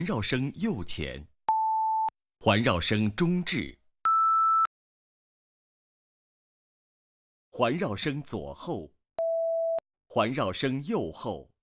绕声右前，环绕声中至，环绕声左后，环绕声右后。